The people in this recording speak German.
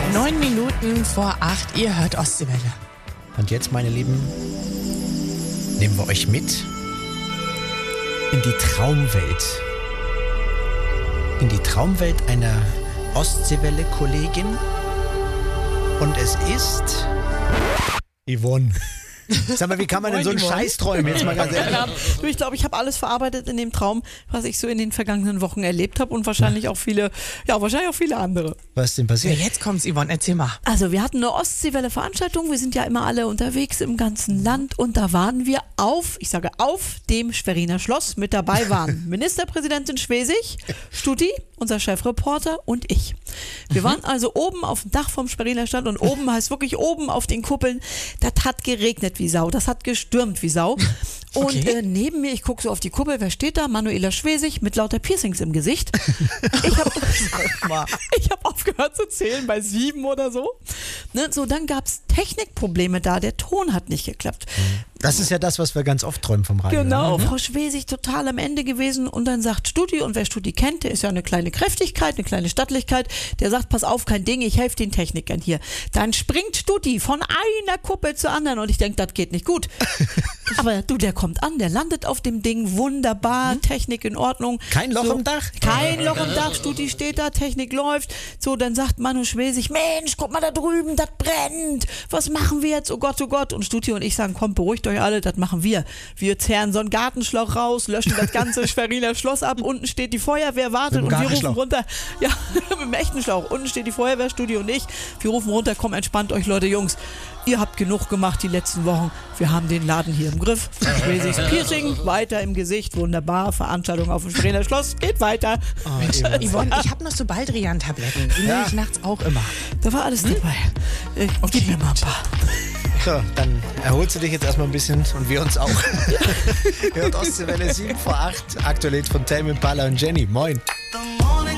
7:09, ihr hört Ostseewelle. Und jetzt, meine Lieben, nehmen wir euch mit in die Traumwelt. In die Traumwelt einer Ostseewelle-Kollegin. Und es ist Yvonne. Sag mal, wie kann man denn so einen Scheiß träumen? Jetzt mal ganz ehrlich. Du, ich glaube, ich habe alles verarbeitet in dem Traum, was ich so in den vergangenen Wochen erlebt habe und wahrscheinlich auch viele andere. Was ist denn passiert? Ja, jetzt kommt's, Yvonne, erzähl mal. Also wir hatten eine Ostseewelle-Veranstaltung, wir sind ja immer alle unterwegs im ganzen Land und da waren wir auf dem Schweriner Schloss. Mit dabei waren Ministerpräsidentin Schwesig, Stuti, unser Chefreporter und ich. Wir waren also oben auf dem Dach vom Schweriner Stand und oben heißt wirklich oben auf den Kuppeln. Das hat geregnet wie Sau, das hat gestürmt wie Sau. Und neben mir, ich gucke so auf die Kuppel, wer steht da? Manuela Schwesig mit lauter Piercings im Gesicht. Ich hab aufgehört zu zählen bei 7 oder so. Ne, so, dann gab es Technikprobleme da, der Ton hat nicht geklappt. Das ist ja das, was wir ganz oft träumen vom Radio. Genau, ne? Frau Schwesig total am Ende gewesen und dann sagt Studi, und wer Studi kennt, der ist ja eine kleine Kräftigkeit, eine kleine Stattlichkeit, der sagt, pass auf, kein Ding, ich helfe den Technikern hier. Dann springt Studi von einer Kuppel zur anderen und ich denke, das geht nicht gut. Aber du, der kommt an, der landet auf dem Ding, wunderbar, Technik in Ordnung. Kein Loch im Dach? Kein Loch im Dach, Studi steht da, Technik läuft. So, dann sagt Manu Schwesig, Mensch, guck mal da drüben, das brennt. Was machen wir jetzt? Oh Gott, oh Gott. Und Studi und ich sagen, komm, beruhigt euch alle, das machen wir. Wir zerren so einen Gartenschlauch raus, löschen das ganze Schweriner Schloss ab, unten steht die Feuerwehr, wartet und wir rufen runter. Ja, mit dem echten Schlauch. Unten steht die Feuerwehr, Studi und ich. Wir rufen runter, komm, entspannt euch, Leute, Jungs. Ihr habt genug gemacht die letzten Wochen. Wir haben den Laden hier im Griff. Schwesigs Piercing, weiter im Gesicht, wunderbar. Veranstaltung auf dem Schweriner Schloss, geht weiter. Yvonne, ich habe noch so Baldrian-Tabletten. Die nehme ich nachts auch immer. Da war alles dabei. Gib mir mal ein paar. So, dann erholst du dich jetzt erstmal ein bisschen und wir uns auch. Hört Ostseewelle 7:08, aktuell von Tame Impala und Jenny. Moin.